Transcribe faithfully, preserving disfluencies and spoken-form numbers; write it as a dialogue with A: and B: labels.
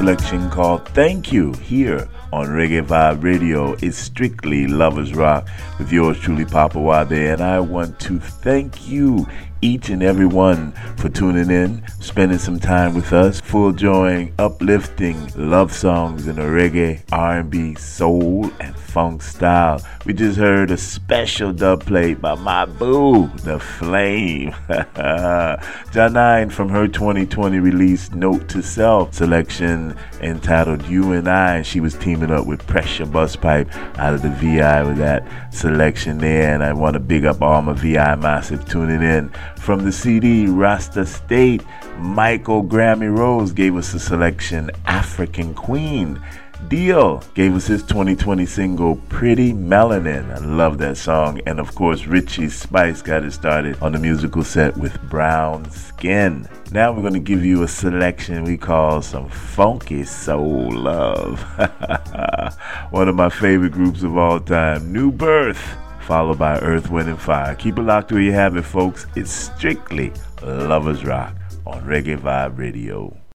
A: selection called Thank You here on Reggae Vibe Radio. It's strictly Lovers Rock with yours truly, Papa Wabe, and I want to thank you, each and every one, for tuning in, spending some time with us, full enjoying uplifting love songs in a reggae, R and B, soul, and funk style. We just heard a special dub plate by my boo, The Flame. Janine from her twenty twenty release Note to Self selection entitled You and I, and she was teaming up with Pressure Busspipe out of the V I with that selection there, and I want to big up all my V I massive tuning in. From the C D Rasta State, Michael Grammy Rose gave us a selection African Queen. Dio gave us his twenty twenty single Pretty Melanin. I love that song. And of course, Richie Spice got it started on the musical set with Brown Skin. Now we're going to give you a selection we call some funky soul love. One of my favorite groups of all time, New Birth, followed by Earth, Wind and Fire. Keep it locked where you have it, folks. It's strictly Lovers Rock on Reggae Vibe Radio.